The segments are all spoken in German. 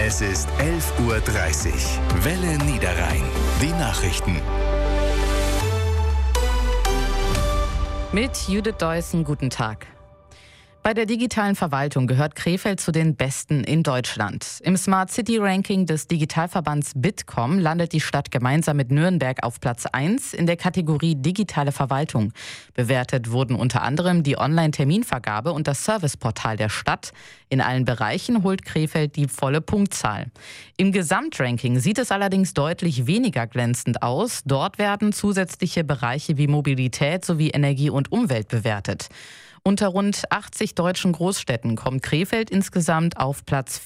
Es ist 11:30 Uhr. Welle Niederrhein. Die Nachrichten. Mit Judith Deussen, guten Tag. Bei der digitalen Verwaltung gehört Krefeld zu den Besten in Deutschland. Im Smart City Ranking des Digitalverbands Bitkom landet die Stadt gemeinsam mit Nürnberg auf Platz 1 in der Kategorie Digitale Verwaltung. Bewertet wurden unter anderem die Online-Terminvergabe und das Serviceportal der Stadt. In allen Bereichen holt Krefeld die volle Punktzahl. Im Gesamtranking sieht es allerdings deutlich weniger glänzend aus. Dort werden zusätzliche Bereiche wie Mobilität sowie Energie und Umwelt bewertet. Unter rund 80 deutschen Großstädten kommt Krefeld insgesamt auf Platz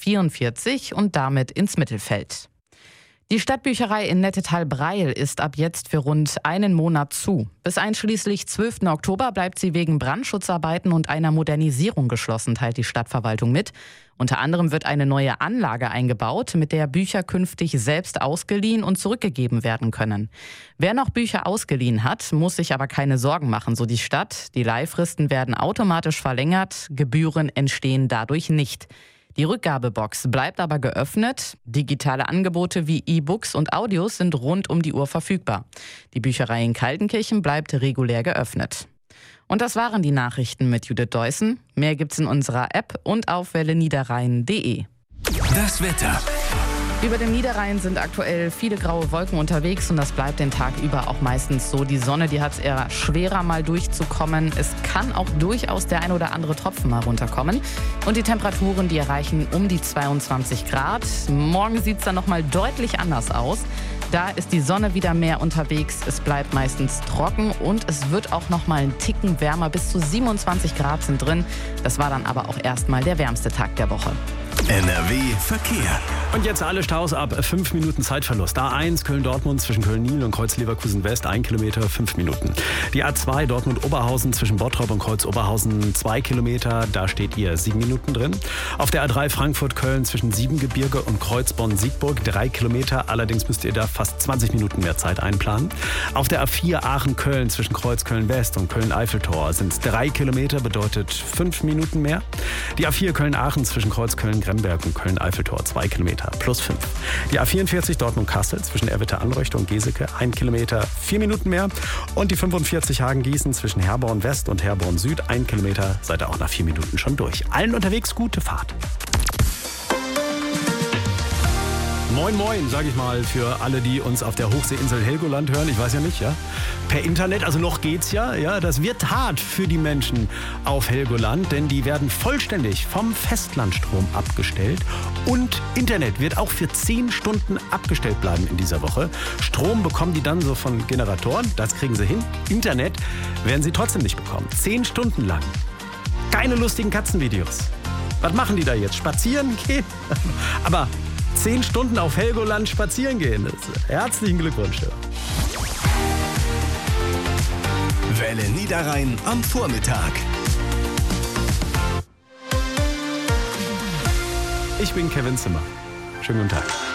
44 und damit ins Mittelfeld. Die Stadtbücherei in Nettetal-Breil ist ab jetzt für rund einen Monat zu. Bis einschließlich 12. Oktober bleibt sie wegen Brandschutzarbeiten und einer Modernisierung geschlossen, teilt die Stadtverwaltung mit. Unter anderem wird eine neue Anlage eingebaut, mit der Bücher künftig selbst ausgeliehen und zurückgegeben werden können. Wer noch Bücher ausgeliehen hat, muss sich aber keine Sorgen machen, so die Stadt. Die Leihfristen werden automatisch verlängert, Gebühren entstehen dadurch nicht. Die Rückgabebox bleibt aber geöffnet. Digitale Angebote wie E-Books und Audios sind rund um die Uhr verfügbar. Die Bücherei in Kaltenkirchen bleibt regulär geöffnet. Und das waren die Nachrichten mit Judith Deussen. Mehr gibt's in unserer App und auf welleniederrhein.de. Das Wetter. Über dem Niederrhein sind aktuell viele graue Wolken unterwegs und das bleibt den Tag über auch meistens so. Die Sonne, die hat es eher schwerer mal durchzukommen. Es kann auch durchaus der ein oder andere Tropfen mal runterkommen. Und die Temperaturen, die erreichen um die 22 Grad. Morgen sieht es dann nochmal deutlich anders aus. Da ist die Sonne wieder mehr unterwegs, es bleibt meistens trocken und es wird auch noch mal einen Ticken wärmer, bis zu 27 Grad sind drin. Das war dann aber auch erstmal der wärmste Tag der Woche. NRW Verkehr. Und jetzt alle Staus ab 5 Minuten Zeitverlust. A1 Köln-Dortmund zwischen Köln-Nil und Kreuz-Leverkusen West 1 Kilometer 5 Minuten. Die A2 Dortmund-Oberhausen zwischen Bottrop und Kreuz-Oberhausen 2 Kilometer, da steht ihr 7 Minuten drin. Auf der A3 Frankfurt-Köln zwischen Siebengebirge und Kreuzbonn-Siegburg 3 Kilometer, allerdings müsst ihr da fast 20 Minuten mehr Zeit einplanen. Auf der A4 Aachen-Köln zwischen Kreuz-Köln-West und Köln-Eiffeltor sind es 3 Kilometer, bedeutet 5 Minuten mehr. Die A4 Köln-Aachen zwischen Kreuz-Köln-Gremberg und Köln-Eiffeltor 2 Kilometer plus 5. Die A44 Dortmund-Kassel zwischen Erwitte-Anreuchte und Geseke 1 Kilometer 4 Minuten mehr. Und die 45 Hagen-Gießen zwischen Herborn West und Herborn Süd 1 Kilometer, seid ihr auch nach 4 Minuten schon durch. Allen unterwegs gute Fahrt. Moin Moin, sage ich mal, für alle, die uns auf der Hochseeinsel Helgoland hören. Ich weiß ja nicht, ja. Per Internet, also noch geht's ja. Ja, das wird hart für die Menschen auf Helgoland, denn die werden vollständig vom Festlandstrom abgestellt. Und Internet wird auch für 10 Stunden abgestellt bleiben in dieser Woche. Strom bekommen die dann so von Generatoren, das kriegen sie hin. Internet werden sie trotzdem nicht bekommen. 10 Stunden lang. Keine lustigen Katzenvideos. Was machen die da jetzt? Spazieren gehen? Aber 10 Stunden auf Helgoland spazieren gehen. Herzlichen Glückwunsch. Welle Niederrhein am Vormittag. Ich bin Kevin Zimmer. Schönen guten Tag.